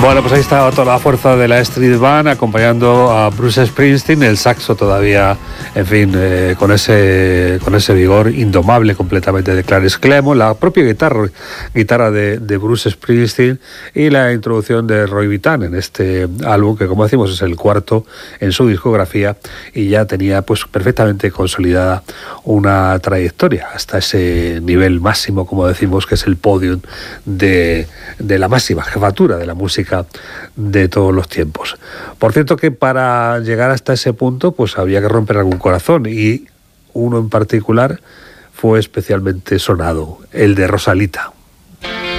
Bueno, pues ahí estaba toda la fuerza de la Street Band acompañando a Bruce Springsteen, el saxo todavía, en fin, con ese vigor indomable completamente de Clarence Clemons, la propia guitarra de Bruce Springsteen y la introducción de Roy Bittan en este álbum que, como decimos, es el cuarto en su discografía y ya tenía pues perfectamente consolidada una trayectoria hasta ese nivel máximo, como decimos, que es el podium de la máxima jefatura de la música de todos los tiempos. Por cierto que para llegar hasta ese punto pues había que romper algún corazón y uno en particular fue especialmente sonado, el de Rosalita.